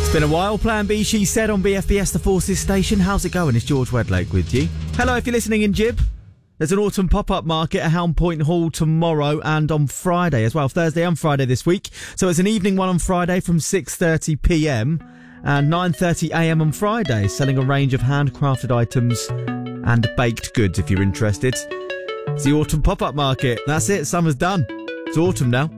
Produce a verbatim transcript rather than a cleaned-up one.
It's been a while. Plan B, she said, on B F B S The Forces station. How's it going? It's George Wedlake with you. Hello, if you're listening in Jib. There's an autumn pop-up market at Helm Point Hall tomorrow and on Friday as well. Thursday and Friday this week. So it's an evening one on Friday from six thirty p m and nine thirty a m on Friday, selling a range of handcrafted items and baked goods if you're interested. It's the autumn pop-up market. That's it. Summer's done. It's autumn now.